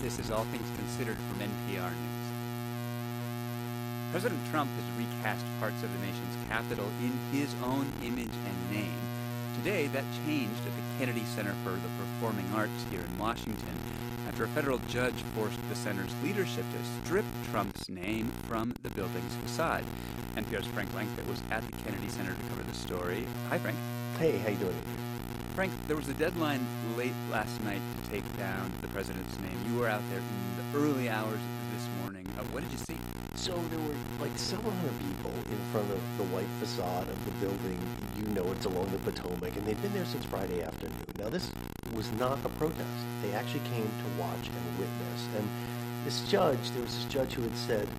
This is All Things Considered from NPR News. President Trump has recast parts of the nation's capital in his own image and name. Today, that changed at the Kennedy Center for the Performing Arts here in Washington after a federal judge forced the center's leadership to strip Trump's name from the building's facade. NPR's Frank Langfitt was at the Kennedy Center to cover the story. Hi, Frank. Hey, how you doing? Frank, there was a deadline late last night to take down the president's name. You were out there in the early hours this morning. What did you see? So there were like several hundred people in front of the white facade of the building. You know, it's along the Potomac, and they've been there since Friday afternoon. Now, this was not a protest. They actually came to watch and witness. And there was this judge who had said,